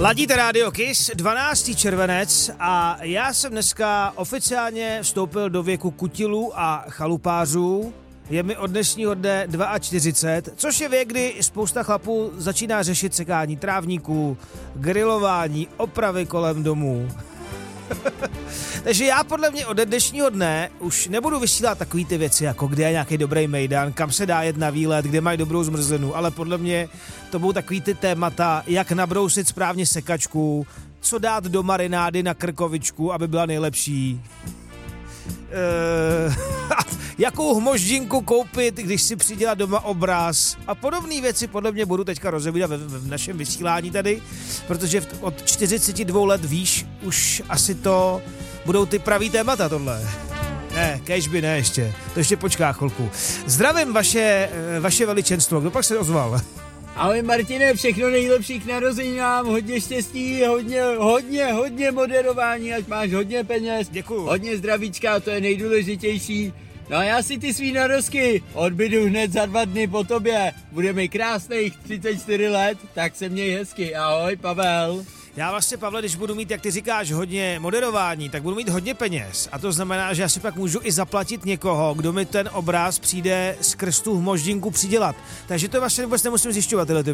Ladíte Radio Kiss, 12. červenec a já jsem dneska oficiálně vstoupil do věku kutilů a chalupářů. Je mi od dnešního dne 42, což je věk, kdy spousta chlapů začíná řešit sekání trávníků, grilování, opravy kolem domů. Takže já podle mě od dnešního dne už nebudu vysílat takový ty věci, jako kde je nějaký dobrý mejdan, kam se dá jet na výlet, kde mají dobrou zmrzlinu, ale podle mě to budou takový ty témata, jak nabrousit správně sekačku, co dát do marinády na krkovičku, aby byla nejlepší. Jakou hmoždinku koupit, když si přidělá doma obraz a podobné věci podle mě budu teďka rozebírat v našem vysílání tady, protože od 42 let výš už asi to budou ty pravý témata tohle. Ne, kéžby ne ještě, to ještě počká chvilku. Zdravím vaše veličenstvo, kdo pak se ozval? Ahoj Martine, všechno nejlepší k narozeninám, hodně štěstí, hodně moderování, ať máš hodně peněz. Děkuju. Hodně zdravíčka, to je nejdůležitější. No a já si ty svý narozky odbydu hned za 2 dny po tobě. Bude mi krásných 34 let, tak se měj hezky. Ahoj Pavel. Já vlastně, Pavle, když budu mít, jak ty říkáš, hodně moderování, tak budu mít hodně peněz. A to znamená, že já si pak můžu i zaplatit někoho, kdo mi ten obraz přijde skrz tu hmoždinku přidělat. Takže to vlastně vůbec nemusím zjišťovat tyhle ty